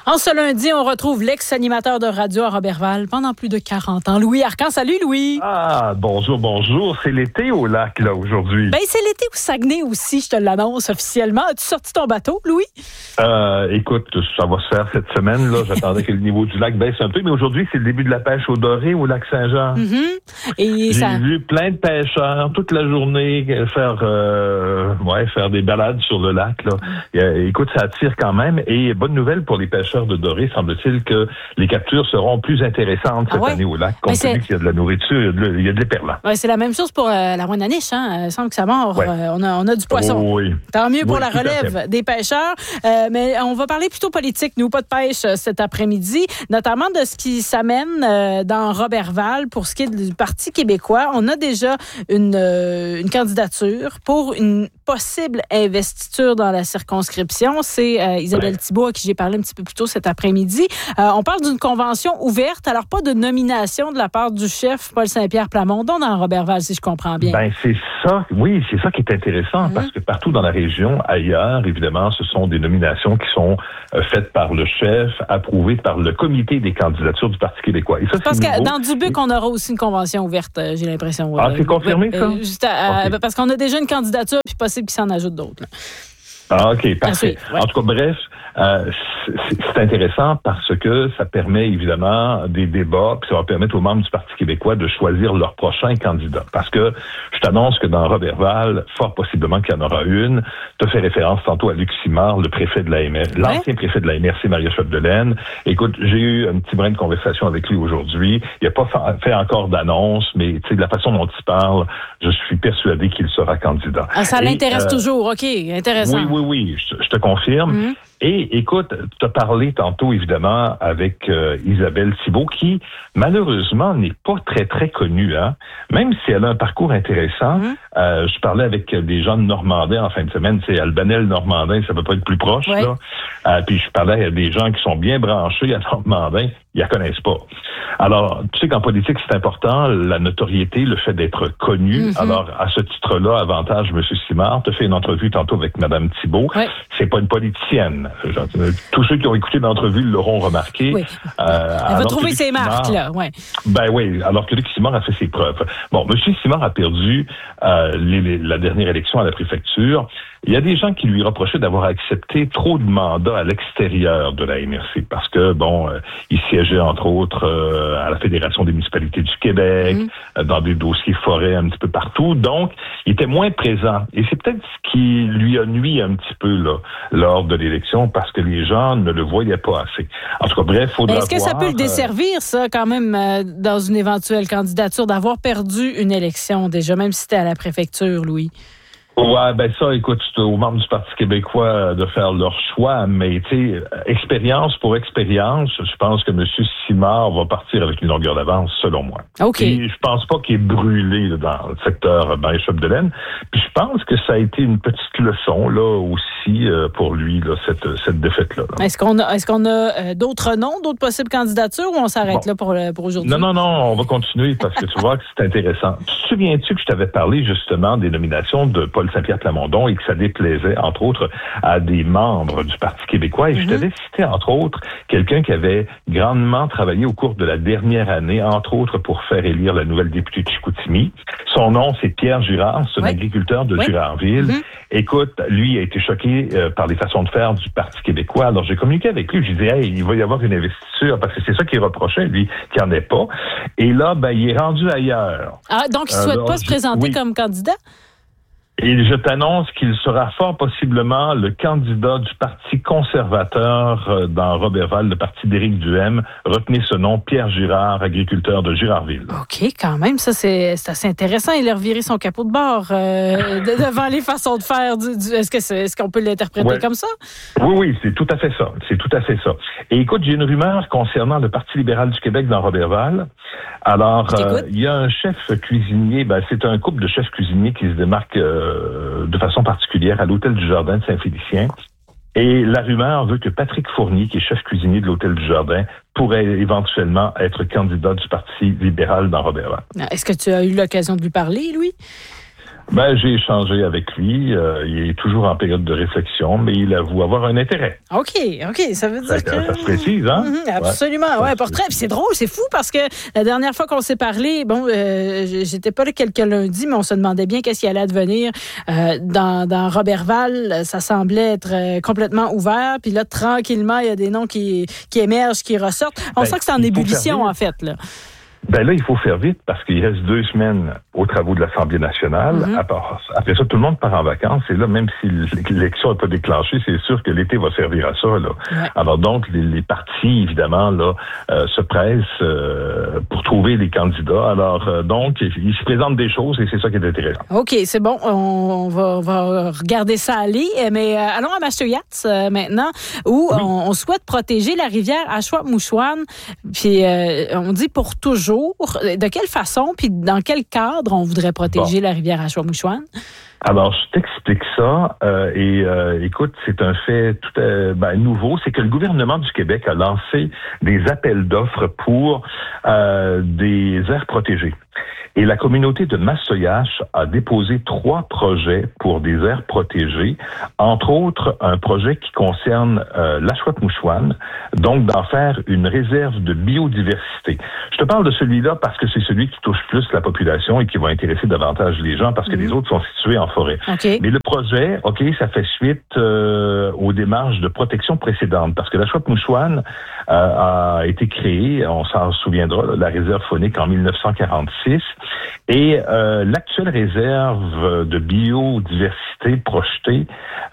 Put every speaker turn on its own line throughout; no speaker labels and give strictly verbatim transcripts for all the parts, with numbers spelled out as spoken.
En ce lundi, on retrouve l'ex-animateur de radio à Roberval pendant plus de quarante ans. Louis Arcan. Salut, Louis.
Ah, bonjour, bonjour. C'est l'été au lac, là, aujourd'hui.
Ben, c'est l'été au Saguenay aussi, je te l'annonce officiellement. As-tu sorti ton bateau, Louis?
Euh, écoute, ça va se faire cette semaine, là. J'attendais que le niveau du lac baisse un peu, mais aujourd'hui, c'est le début de la pêche au doré au lac Saint-Jean.
Mm-hmm. Et
J'ai
ça...
vu plein de pêcheurs toute la journée faire, euh, ouais, faire des balades sur le lac, là. Et, écoute, ça attire quand même. Et bonne nouvelle pour les pêcheurs de doré, semble-t-il que les captures seront plus intéressantes cette ah ouais? année au lac, compte tenu qu'il y a de la nourriture, il y a de, il y a de l'éperlant.
Ouais, c'est la même chose pour euh, la moine à niche, hein. Il semble que ça mord. Ouais. Euh, on, a, on a du poisson.
Oh, oui.
Tant mieux pour
oui,
la relève des pêcheurs. Euh, mais on va parler plutôt politique, nous, pas de pêche euh, cet après-midi, notamment de ce qui s'amène euh, dans Roberval pour ce qui est du Parti québécois. On a déjà une, euh, une candidature pour une possible investiture dans la circonscription. C'est euh, Isabelle ouais. Thibault à qui j'ai parlé un petit peu plus tôt cet après-midi. Euh, on parle d'une convention ouverte, alors pas de nomination de la part du chef Paul Saint-Pierre Plamondon dans Roberval, si je comprends bien.
Ben c'est ça, oui, c'est ça qui est intéressant, mm-hmm. parce que partout dans la région, ailleurs, évidemment, ce sont des nominations qui sont euh, faites par le chef, approuvées par le comité des candidatures du Parti québécois. Et ça,
parce
c'est
que
nouveau.
dans Dubuc, on aura aussi une convention ouverte, euh, j'ai l'impression.
Ah,
euh,
c'est confirmé,
euh,
ça?
Euh, juste à, okay. Parce qu'on a déjà une candidature, puis possible qu'il s'en ajoute d'autres. Là.
Ah, OK, parfait.
Ah, oui, ouais.
En tout cas, bref, euh, c'est, c'est intéressant parce que ça permet évidemment des débats, puis ça va permettre aux membres du Parti québécois de choisir leur prochain candidat. Parce que je t'annonce que dans Roberval, fort possiblement qu'il y en aura une. Tu as fait référence tantôt à Luc Simard, le préfet de la M R C, l'ancien ouais. préfet de la M R C, Maria Chapdelaine. Écoute, j'ai eu un petit brin de conversation avec lui aujourd'hui. Il n'a pas fait encore d'annonce, mais tu sais, de la façon dont il parle, je suis persuadé qu'il sera candidat.
Ah, ça Et, l'intéresse euh, toujours, OK, intéressant.
Oui, oui, oui, je, je te confirme. Mm-hmm. Et écoute, tu as parlé tantôt, évidemment, avec euh, Isabelle Thibault, qui, malheureusement, n'est pas très, très connue. Hein? Même si elle a un parcours intéressant. Mm-hmm. Euh, je parlais avec des gens de Normandin en fin de semaine. C'est Albanel-Normandin, ça peut pas être plus proche. Ouais. Là. Euh, puis je parlais à des gens qui sont bien branchés à Normandin. Ils la connaissent pas. Alors, tu sais qu'en politique, c'est important, la notoriété, le fait d'être connu. Mm-hmm. Alors, à ce titre-là, avantage M. Simard. Tu as fait une entrevue tantôt avec Mme Thibault. Ouais. C'est pas une politicienne. Tous ceux qui ont écouté l'entrevue l'auront remarqué.
Oui. Euh, Elle va trouver ses Simard, marques, là. Ouais.
Ben oui, alors que Luc Simard a fait ses preuves. Bon, M. Simard a perdu euh, les, les, la dernière élection à la préfecture. Il y a des gens qui lui reprochaient d'avoir accepté trop de mandats à l'extérieur de la M R C parce que, bon, euh, il siégeait, entre autres, euh, à la Fédération des municipalités du Québec, mmh. euh, dans des dossiers forêts un petit peu partout. Donc, il était moins présent. Et c'est peut-être ce qui lui a nui un petit peu là, lors de l'élection parce que les gens ne le voyaient pas assez. En tout cas, bref, il faudra voir.
Est-ce que ça peut le desservir, ça, quand même, euh, dans une éventuelle candidature, d'avoir perdu une élection déjà, même si c'était à la préfecture, Louis?
Ouais, ben ça, écoute, c'est aux membres du Parti québécois de faire leur choix, mais tu sais, expérience pour expérience, je pense que M. Simard va partir avec une longueur d'avance, selon moi.
OK.
Et je pense pas qu'il est brûlé là, dans le secteur Marie-Chapdelaine. Puis je pense que ça a été une petite leçon, là, aussi, euh, pour lui, là, cette, cette défaite-là. Là.
Est-ce qu'on a, est-ce qu'on a euh, d'autres noms, d'autres possibles candidatures, ou on s'arrête bon. là pour, pour aujourd'hui?
Non, non, non, on va continuer parce que tu vois que c'est intéressant. Tu te souviens-tu que je t'avais parlé, justement, des nominations de Paul Saint-Pierre Plamondon et que ça déplaisait, entre autres, à des membres du Parti québécois. Et mm-hmm. je t'avais cité, entre autres, quelqu'un qui avait grandement travaillé au cours de la dernière année, entre autres, pour faire élire la nouvelle députée de Chicoutimi. Son nom, c'est Pierre Girard, c'est un oui. agriculteur de oui. Girardville. Mm-hmm. Écoute, lui a été choqué euh, par les façons de faire du Parti québécois. Alors, j'ai communiqué avec lui. Je disais, hey, il va y avoir une investiture, parce que c'est ça qu'il reprochait, lui, qu'il n'y en ait pas. Et là, ben, il est rendu ailleurs.
Ah, donc il ne souhaite euh, pas se présenter oui. comme candidat?
Et je t'annonce qu'il sera fort possiblement le candidat du Parti conservateur dans Roberval, le parti d'Éric Duhem. Retenez ce nom, Pierre Girard, agriculteur de Girardville.
OK, quand même, ça, c'est, c'est assez intéressant. Il a reviré son capot de bord euh, de, devant les façons de faire. Du, du, est-ce, que c'est, est-ce qu'on peut l'interpréter ouais. comme ça?
Oui, oui, c'est tout à fait ça. C'est tout à fait ça. Et écoute, j'ai une rumeur concernant le Parti libéral du Québec dans Roberval. Alors, euh, il y a un chef cuisinier, ben, c'est un couple de chefs cuisiniers qui se démarquent euh, de façon particulière à l'Hôtel du Jardin de Saint-Félicien. Et la rumeur veut que Patrick Fournier, qui est chef cuisinier de l'Hôtel du Jardin, pourrait éventuellement être candidat du Parti libéral dans Roberval.
Est-ce que tu as eu l'occasion de lui parler, Louis?
Ben, j'ai échangé avec lui. Euh, il est toujours en période de réflexion, mais il avoue avoir un intérêt.
OK, OK. Ça veut dire
ça,
que...
Ça se précise, hein?
Mm-hmm, absolument. Ouais, ouais portrait. Puis c'est drôle, c'est fou parce que la dernière fois qu'on s'est parlé, bon, euh, j'étais pas là quelques lundis, mais on se demandait bien qu'est-ce qui allait advenir euh, dans, dans Roberval. Ça semblait être euh, complètement ouvert. Puis là, tranquillement, il y a des noms qui, qui émergent, qui ressortent. On ben, sent que c'est en ébullition, en fait, là.
Ben là, il faut faire vite parce qu'il reste deux semaines aux travaux de l'Assemblée nationale. Mm-hmm. Après ça, tout le monde part en vacances. Et là, même si l'élection n'est pas déclenchée, c'est sûr que l'été va servir à ça. Là. Ouais. Alors donc, les, les partis, évidemment, là, euh, se pressent euh, pour trouver les candidats. Alors euh, donc, il se présente des choses et c'est ça qui est intéressant.
OK, c'est bon. On va, on va regarder ça aller. Mais euh, allons à Mastoyats euh, maintenant, où oui. on, on souhaite protéger la rivière Ashwaubenon. Puis euh, on dit pour toujours. De quelle façon, puis dans quel cadre on voudrait protéger bon. la rivière Ashwaubenon?
Alors, je t'explique ça. Euh, et euh, écoute, c'est un fait tout euh, ben, nouveau. C'est que le gouvernement du Québec a lancé des appels d'offres pour euh, des aires protégées. Et la communauté de Massoyas a déposé trois projets pour des aires protégées, entre autres un projet qui concerne euh, l'Ashwaubenon, donc d'en faire une réserve de biodiversité. Je te parle de celui-là parce que c'est celui qui touche plus la population et qui va intéresser davantage les gens parce que mmh. les autres sont situés en forêt.
Okay.
Mais le projet, OK, ça fait suite euh, aux démarches de protection précédentes parce que l'Ashwaubenon euh, a été créée, on s'en souviendra, la réserve faunique en mille neuf cent quarante-six. Et euh, l'actuelle réserve de biodiversité projetée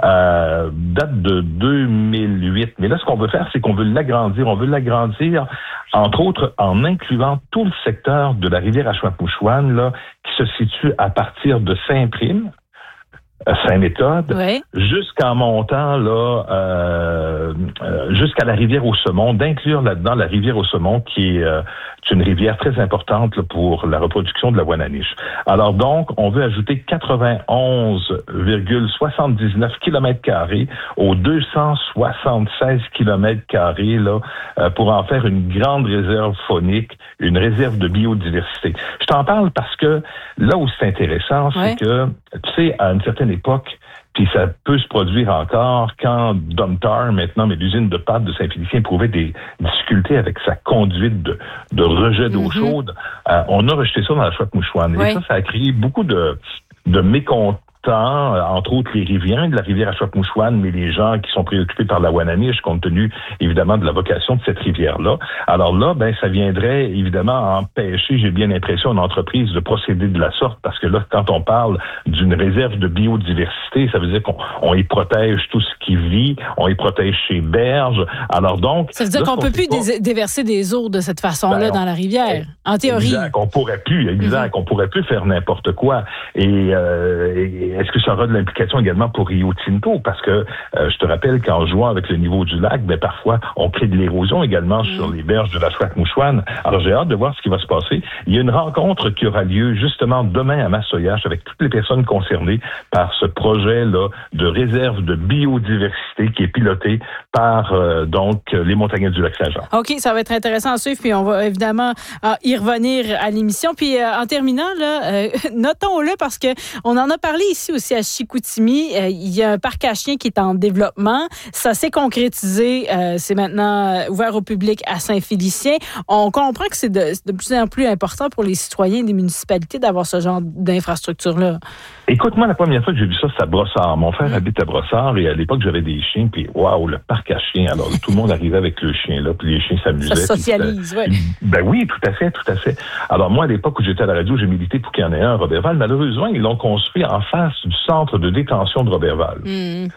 euh, date de deux mille huit. Mais là, ce qu'on veut faire, c'est qu'on veut l'agrandir. On veut l'agrandir, entre autres, en incluant tout le secteur de la rivière Ashwaubenon, là, qui se situe à partir de Saint-Prime, Saint-Méthode,
oui.
jusqu'en montant là, euh, euh, jusqu'à la rivière au Saumon, d'inclure là-dedans la rivière au Saumon, qui est euh, une rivière très importante là, pour la reproduction de la Wananiche. Alors donc, on veut ajouter quatre-vingt-onze virgule soixante-dix-neuf kilomètres carrés aux deux cent soixante-seize kilomètres carrés là, euh, pour en faire une grande réserve faunique, une réserve de biodiversité. Je t'en parle parce que là où c'est intéressant,
oui.
c'est que, tu sais, à une certaine époque, puis ça peut se produire encore quand Domtar, maintenant, mais l'usine de pâte de Saint-Félicien, éprouvait des difficultés avec sa conduite de, de rejet d'eau mm-hmm. chaude. Euh, on a rejeté ça dans la Ashwaubenon. Oui. Et ça, ça a créé beaucoup de, de mécontents, entre autres les riverains de la rivière Ashwaubenon, mais les gens qui sont préoccupés par la Wananiche, compte tenu, évidemment, de la vocation de cette rivière-là. Alors là, ben, ça viendrait, évidemment, empêcher, j'ai bien l'impression, une entreprise de procéder de la sorte, parce que là, quand on parle d'une réserve de biodiversité, ça veut dire qu'on on y protège tout ce qui vit, on y protège ses berges. Alors donc...
Ça veut dire là, qu'on peut plus dé- déverser des eaux de cette façon-là ben, on, dans la rivière, en théorie.
Exact, on pourrait plus, exact, mm-hmm. on pourrait plus faire n'importe quoi. Et... Euh, et est-ce que ça aura de l'implication également pour Rio Tinto? Parce que euh, je te rappelle qu'en jouant avec le niveau du lac, ben, parfois, on crée de l'érosion également mmh. sur les berges de la l'Ashwaubenon. Alors, j'ai hâte de voir ce qui va se passer. Il y a une rencontre qui aura lieu justement demain à Massoyas avec toutes les personnes concernées par ce projet-là de réserve de biodiversité qui est piloté par euh, donc les montagnards du Lac-Saint-Jean.
OK, ça va être intéressant à suivre, puis on va évidemment euh, y revenir à l'émission. Puis euh, en terminant, là, euh, notons-le parce que on en a parlé ici aussi à Chicoutimi. Euh, il y a un parc à chiens qui est en développement. Ça s'est concrétisé. Euh, c'est maintenant ouvert au public à Saint-Félicien. On comprend que c'est de, de plus en plus important pour les citoyens des municipalités d'avoir ce genre d'infrastructure-là.
Écoute, moi, la première fois que j'ai vu ça, c'est à Brossard. Mon frère mmh. habite à Brossard et à l'époque, j'avais des chiens. Puis, waouh, le parc à chiens. Alors, tout le monde arrivait avec le chien, là. Puis, les chiens s'amusaient.
Ça socialise, oui.
Ben oui, tout à fait, tout à fait. Alors, moi, à l'époque où j'étais à la radio, j'ai milité pour qu'il y en ait un à Roberval. Malheureusement, ils l'ont construit en face du centre de détention de Roberval.
Mmh.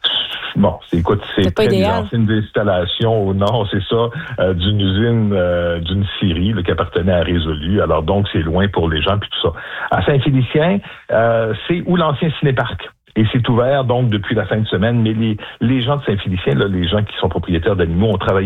Bon, c'est, écoute, c'est, c'est
très des
anciennes installations au nord, c'est ça, euh, d'une usine, euh, d'une scierie là, qui appartenait à Résolu. Alors donc, c'est loin pour les gens, puis tout ça. À Saint-Félicien, euh, c'est où l'ancien cinéparc. Et c'est ouvert, donc, depuis la fin de semaine. Mais les, les gens de Saint-Félicien, là, les gens qui sont propriétaires d'animaux, ont travaillé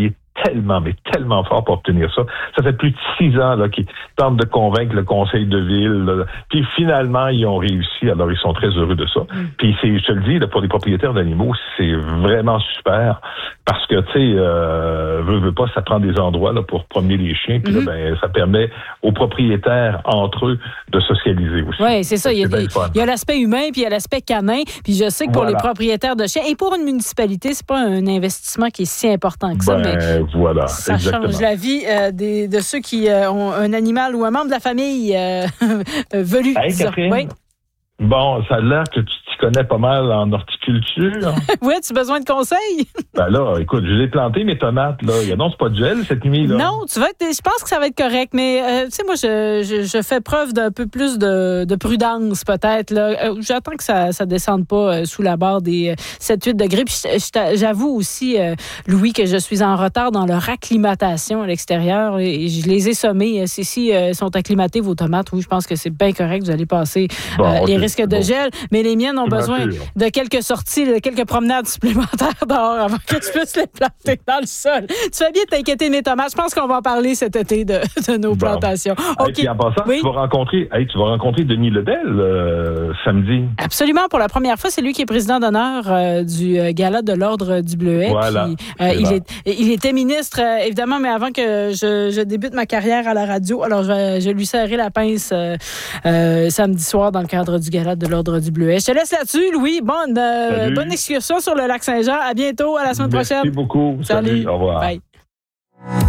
tellement, mais tellement fort pour obtenir ça. Ça fait plus de six ans là, qu'ils tentent de convaincre le conseil de ville. Là. Puis finalement, ils ont réussi. Alors, ils sont très heureux de ça. Mm. Puis c'est, je te le dis, là, pour les propriétaires d'animaux, c'est vraiment super parce que, tu sais, euh, veut, veut pas, ça prend des endroits là, pour promener les chiens. Puis mm-hmm. là, ben, ça permet aux propriétaires, entre eux, de socialiser aussi.
Oui, c'est ça. Il y a, des, il y a l'aspect humain, puis il y a l'aspect canin. Puis je sais que pour voilà. les propriétaires de chiens, et pour une municipalité, c'est pas un investissement qui est si important que ça,
ben,
mais
voilà,
ça
exactement.
change la vie euh, des, de ceux qui euh, ont un animal ou un membre de la famille euh, velu.
Hey, Catherine, oui. Bon, ça a l'air que tu t'y connais pas mal en horticulture.
Oui, tu as besoin de conseils?
Ben là, écoute, je les ai plantées, mes tomates. Là. Il annonce pas de gel cette nuit. Là.
Non, tu vas être, je pense que ça va être correct, mais euh, tu sais, moi, je, je, je fais preuve d'un peu plus de, de prudence, peut-être. Là. Euh, j'attends que ça ne descende pas euh, sous la barre des euh, sept huit degrés. Puis je, je, j'avoue aussi, euh, Louis, que je suis en retard dans leur acclimatation à l'extérieur. Et je les ai sommés. Si, si euh, sont acclimatés, vos tomates, oui, je pense que c'est bien correct. Vous allez passer bon, euh, les risques de bon. gel. Mais les miennes ont besoin de quelques sorties, de quelques promenades supplémentaires dehors avant que tu puisses les planter dans le sol. Tu fais bien de t'inquiéter mes tomates. Je pense qu'on va en parler cet été de, de nos bon. plantations.
Okay. Hey, puis en passant, oui? tu, vas rencontrer, hey, tu vas rencontrer Denis Lebel euh, samedi.
Absolument. Pour la première fois, c'est lui qui est président d'honneur euh, du euh, Gala de l'Ordre du Bleuet.
Voilà.
Puis, euh, il, est, il était ministre, euh, évidemment, mais avant que je, je débute ma carrière à la radio, alors je, je lui serrai la pince euh, euh, samedi soir dans le cadre du Gala de l'Ordre du Bleuet. Je te laisse là-dessus, Louis. Bonne, euh, bonne excursion sur le lac Saint-Jean. À bientôt, à la semaine
Merci
prochaine.
Merci beaucoup.
Salut.
Salut. Au revoir.
Bye.